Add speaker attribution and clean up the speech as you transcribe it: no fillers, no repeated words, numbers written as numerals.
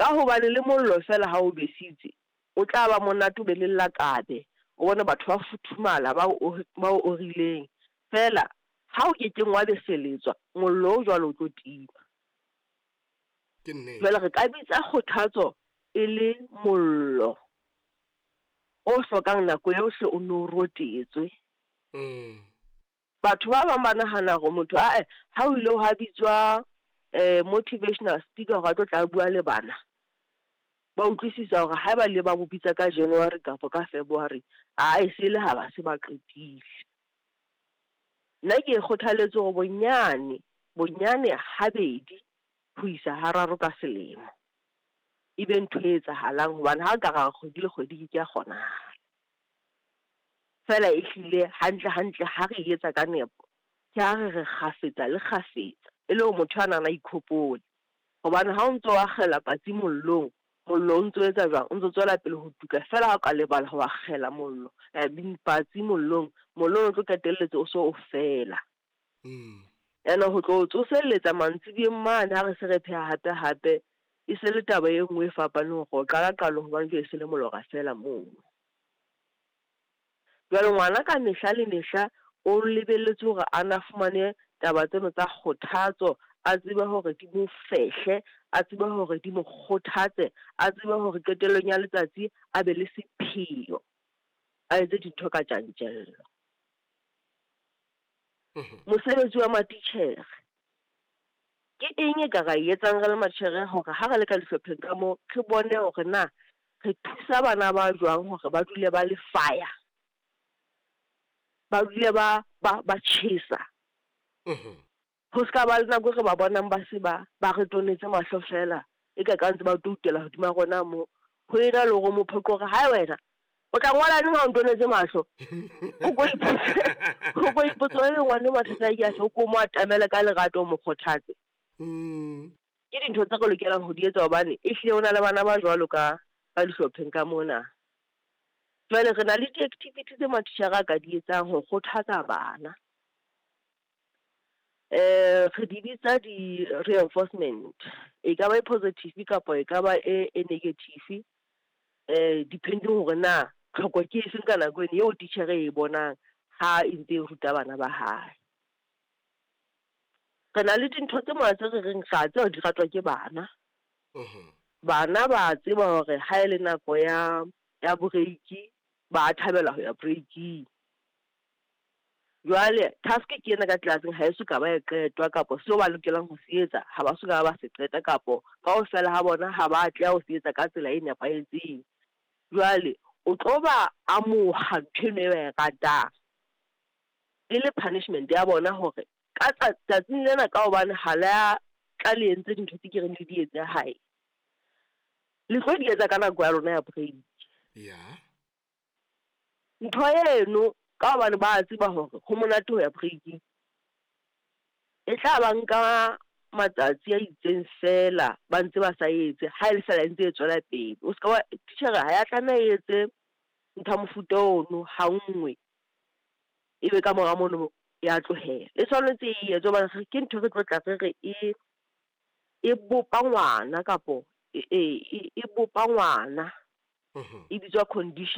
Speaker 1: ka hobane le mollo fela ha o besitse o tla ba monate be le lakabe o bona batho ba futhumala ba o rileng fela ha o kekeng wa beseletswa mollo o jwalo o tlo tima
Speaker 2: ke nne
Speaker 1: jwale re ka bitsa kgothatso e le mollo o hlokang nako yohle o no rotetswe batho ba bang ba nahana gore motho ha o ile o ha bitswa motivational speaker ga tlo tla bua le bana ba utlwisisa gore ha ba le ba bopitsa ka January kapo ka February e se le ha ba se ba qetile nna ke kgothaletse gore bonyane habedi ho isa hararo ka selemo ibe ntho e etsahalang hobane ha ka ga kgwedi le kgwedi ke a kgonahala fela e hlile hantle ha re etsa ka nepo ke ha re kgafetsa le kgafetsa e le motho ana ikhopole hobane ha o ntse wa khela patsi mollo o ntse etsa jwang o ntse tswela pele ho tuka fela ha ka lebala ho akgela mollo patsi mollo o tlo ketelletse o so o fela ena ho tlo tsoselletsa mantsibeng mane ha re se re pheha hape e se le taba e nngwe e fapaneng go qala hobane ke se le molora fela moo jwale ngwana ka mehla le mehla o lebelletse hore ana fumane taba tseno tsa kgothatso a tsebe hore di mo fehle a tsebe hore di mo kgothatse a tsebe hore qetellong ya letsatsi a be le sepheo a etse dintho ka tjantjello mosebetsi wa matitjhere ke eng e ka ga etsang re le matitjhere hore ha re le ka dihlopheng ka mo re bone hore na re thusa bana ba jwang hore ba dule ba le fire ba dule ba tjhesa ho ska ba le nako re ba bonang ba se ba re tonetse mahlo fela e ka ntse ba tutela hodima rona mo ho ena le go mo phekore ha wena o tla ngola neng ha o tonetse mahlo o go ipotsa le ngwane mathata ya se o ko mo atamela ka lerato mo kgothatse ke dintho tsa go lokelang ho di etsa hobane e hlile ona le bana ba jwalo ka dihlopheng ka mona jwale re na le di-activity tse matitjhere ka di etsang ho kgothatsa bana re di bitsa di-reinforcement e ka ba e positive kapa e ka ba e negative depending hore na tlhoko ke seng ka nako eo titjhere e bonang ha e ntse e ruta bana ba hae re na le dintho tse mona tse re reng ga tseo di ratwa ke bana bana ba tseba hore ha e le nako ya break ba thabela ho ya breaking jwale task ke ena ka tlaseng ha e suka ba e qetwa kapo seo ba lokelang ho se etsa ha ba suka ba se qeta kapo kaofela ha bona ha ba tla ho se etsa ka tsela e nepahetseng jwale o tlo ba amoha ntho e ba e ratang e le punishment ya bona hore ka tsatsing lena ka hobane ha la tla le entse dintho tse ke reng le di etse hae le tlo di etsa ka nako ya rona ya break ntho eno ka hobane ba tseba hore ho monate ho ya breaking e tla ba nka matsatsi a itseng fela ba ntse ba sa etse ha e le fela ntse e tswela pele o ska wa titjhere ha ya tlana etse ntha mofuta ono ha nngwe ebe ka mora mono ya tlohela le tshwanetse e etse hobane ke ntho re tlo tla re e bopa ngwana kapo e bopa ngwana e bitswa condition